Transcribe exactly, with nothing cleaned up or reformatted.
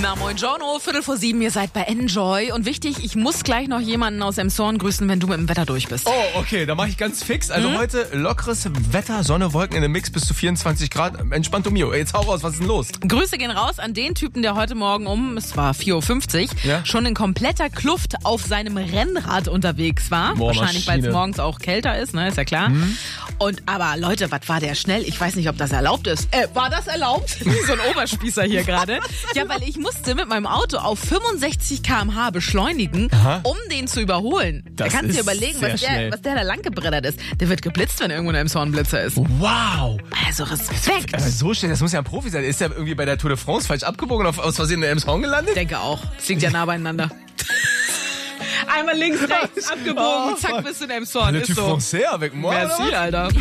Na moin Jono, Viertel vor sieben, ihr seid bei Enjoy. Und wichtig, ich muss gleich noch jemanden aus Emshorn grüßen, wenn du mit dem Wetter durch bist. Oh, okay, dann mache ich ganz fix. Also mhm. heute lockeres Wetter, Sonne, Wolken in dem Mix bis zu vierundzwanzig Grad. Entspannto mio. Jetzt hau raus, was ist denn los? Grüße gehen raus an den Typen, der heute Morgen um, es war vier Uhr fünfzig, ja? schon in kompletter Kluft auf seinem Rennrad unterwegs war. Boah, wahrscheinlich, weil es morgens auch kälter ist, ne, ist ja klar. Mhm. Und aber Leute, was war der schnell? Ich weiß nicht, ob das erlaubt ist. Äh, war das erlaubt? So ein Oberspießer hier gerade. Ja, weil ich musste mit meinem Auto auf fünfundsechzig Kilometer pro Stunde beschleunigen, Aha. um den zu überholen. Das da kannst du dir überlegen, was der, was der da lang gebreddert ist. Der wird geblitzt, wenn irgendwo ein Emshorn-Blitzer ist. Wow! Also Respekt. Aber so schnell, das muss ja ein Profi sein. Ist der irgendwie bei der Tour de France falsch abgebogen und auf, aus Versehen in der Emshorn gelandet? Ich denke auch. Das liegt ja nah beieinander. Einmal links, rechts, abgebogen, zack, bist du in Emshorn. Ist so. Merci, Alter.